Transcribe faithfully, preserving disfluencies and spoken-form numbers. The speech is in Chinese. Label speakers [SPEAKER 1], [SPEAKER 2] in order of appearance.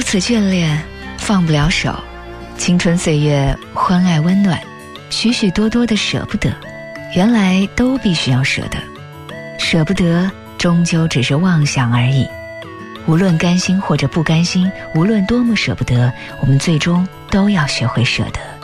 [SPEAKER 1] 此眷恋，放不了手。青春岁月，欢爱温暖，许许多多的舍不得，原来都必须要舍得。舍不得，终究只是妄想而已。无论甘心或者不甘心，无论多么舍不得，我们最终都要学会舍得。